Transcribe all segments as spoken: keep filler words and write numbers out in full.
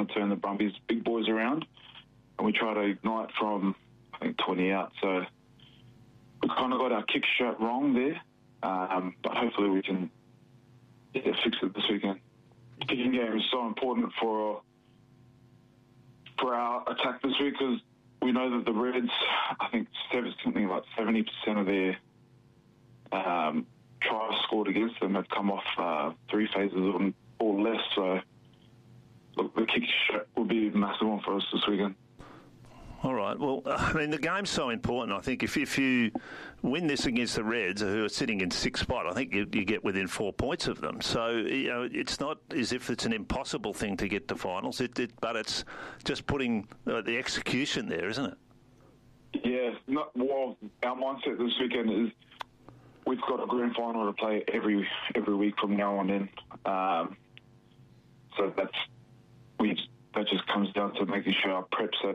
trying to turn the Brumbies big boys around, and we try to ignite from, I think, twenty out. So we kind of got our kick strap wrong there, um, but hopefully we can yeah, fix it this weekend. The kicking game is so important for for our attack this week because we know that the Reds, I think something like seventy percent of their um, tries scored against them have come off uh, three phases or less. So look, the kick strap will be a massive one for us this weekend. All right. Well, I mean, the game's so important. I think if if you win this against the Reds, who are sitting in sixth spot, I think you, you get within four points of them. So, you know, it's not as if it's an impossible thing to get to finals, it, it, but it's just putting uh, the execution there, isn't it? Yeah. Not, well, our mindset this weekend is we've got a grand final to play every every week from now on in. Um, so that's we that just comes down to making sure our preps at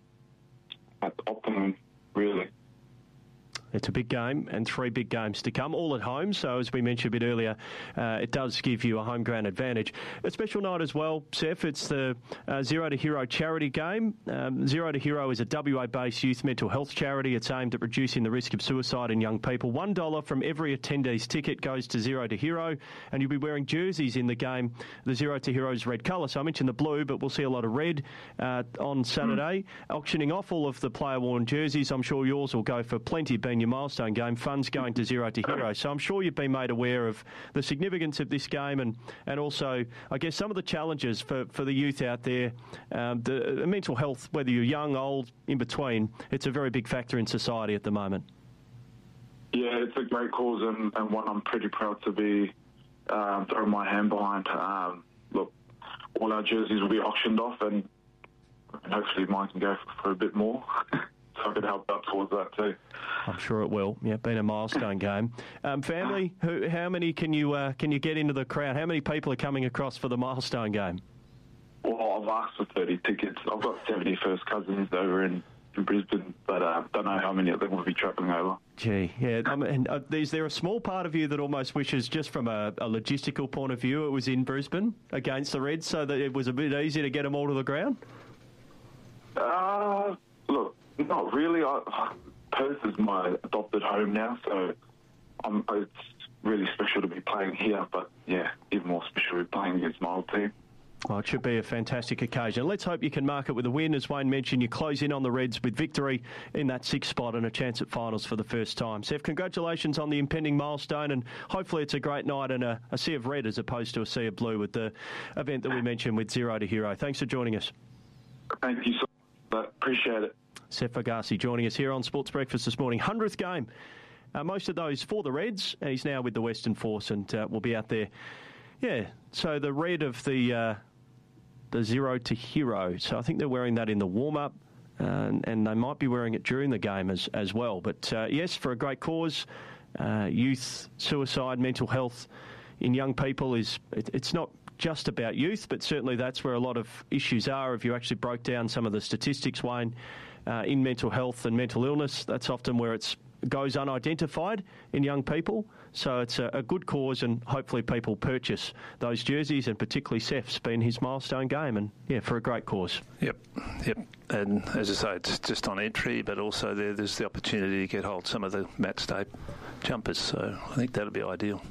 at optimum, really. It's a big game and three big games to come, all at home. So, as we mentioned a bit earlier, uh, it does give you a home ground advantage. A special night as well, Seth. It's the uh, Zero to Hero charity game. Um, Zero to Hero is a W A-based youth mental health charity. It's aimed at reducing the risk of suicide in young people. One dollar from every attendee's ticket goes to Zero to Hero, and you'll be wearing jerseys in the game. The Zero to Hero's red colour. So I mentioned the blue, but we'll see a lot of red uh, on Saturday. Mm. Auctioning off all of the player-worn jerseys. I'm sure yours will go for plenty, being your milestone game. Funds going to Zero to Hero. So I'm sure you've been made aware of the significance of this game and, and also, I guess, some of the challenges for, for the youth out there. Um, the, the mental health, whether you're young, old, in between, it's a very big factor in society at the moment. Yeah, it's a great cause and, and one I'm pretty proud to be um, throwing my hand behind. Um, look, all our jerseys will be auctioned off and, and hopefully mine can go for, for a bit more. So I can help out towards that too. I'm sure it will. Yeah, been a milestone game. Um, family, who, how many can you uh, can you get into the crowd? How many people are coming across for the milestone game? Well, I've asked for thirty tickets. I've got seventy first cousins over in, in Brisbane, but I uh, don't know how many of them will be travelling over. Gee, yeah. I mean, uh, is there a small part of you that almost wishes, just from a, a logistical point of view, it was in Brisbane against the Reds so that it was a bit easier to get them all to the ground? Uh, look. Not really. I, Perth is my adopted home now, so I'm, it's really special to be playing here, but yeah, even more special to be playing against my old team. Well, it should be a fantastic occasion. Let's hope you can mark it with a win. As Wayne mentioned, you close in on the Reds with victory in that sixth spot and a chance at finals for the first time. Seth, congratulations on the impending milestone, and hopefully it's a great night and a, a sea of red as opposed to a sea of blue with the event that we mentioned with Zero to Hero. Thanks for joining us. Thank you so much. Appreciate it. Seth Fargassi joining us here on Sports Breakfast this morning. hundredth game. Uh, most of those for the Reds, and he's now with the Western Force and uh, will be out there. Yeah, so the red of the uh, the Zero to Hero. So I think they're wearing that in the warm-up, uh, and, and they might be wearing it during the game as, as well. But uh, yes, for a great cause, uh, youth, suicide, mental health in young people is it, it's not just about youth, but certainly that's where a lot of issues are. If you actually broke down some of the statistics, Wayne, uh, in mental health and mental illness, that's often where it goes unidentified in young people. So it's a, a good cause, and hopefully people purchase those jerseys, and particularly Seth's been his milestone game, and yeah, for a great cause. Yep, yep. And as I say, it's just on entry, but also there, there's the opportunity to get hold of some of the match day jumpers. So I think that'll be ideal.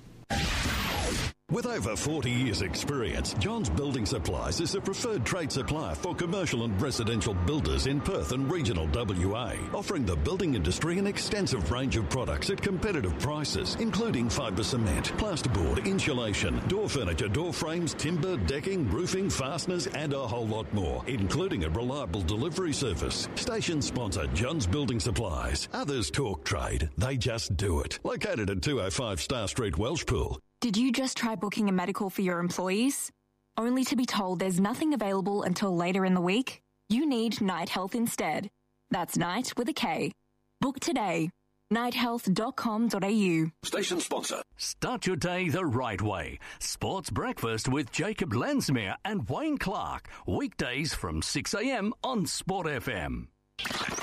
With over forty years' experience, Johns Building Supplies is the preferred trade supplier for commercial and residential builders in Perth and regional W A, offering the building industry an extensive range of products at competitive prices, including fibre cement, plasterboard, insulation, door furniture, door frames, timber, decking, roofing, fasteners, and a whole lot more, including a reliable delivery service. Station sponsor Johns Building Supplies. Others talk trade, they just do it. Located at two oh five Star Street, Welshpool. Did you just try booking a medical for your employees, only to be told there's nothing available until later in the week? You need Night Health instead. That's Night with a K. Book today. night health dot com dot a u. Station sponsor. Start your day the right way. Sports Breakfast with Jacob Lensmere and Wayne Clark. Weekdays from six a.m. on Sport F M.